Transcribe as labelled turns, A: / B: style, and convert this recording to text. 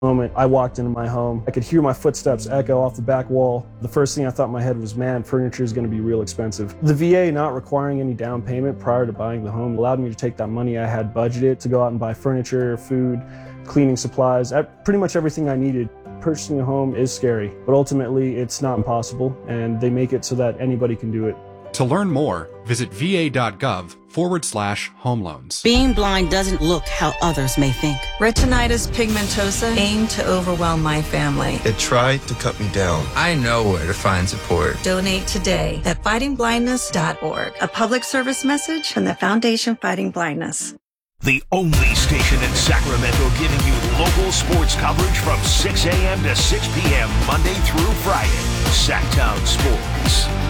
A: moment I walked into my home, I could hear my footsteps echo off the back wall. The first thing I thought in my head was, man, furniture is going to be real expensive. The VA not requiring any down payment prior to buying the home allowed me to take that money I had budgeted to go out and buy furniture, food, cleaning supplies, pretty much everything I needed. Purchasing a home is scary, but ultimately it's not impossible, and they make it so that anybody can do it.
B: To learn more, visit va.gov/home loans.
C: Being blind doesn't look how others may think.
D: Retinitis pigmentosa aimed to overwhelm my family.
E: It tried to cut me down.
F: I know where to find support.
D: Donate today at fightingblindness.org. A public service message from the Foundation Fighting Blindness.
G: The only station in Sacramento giving you local sports coverage from 6 a.m. to 6 p.m. Monday through Friday. Sacktown Sports.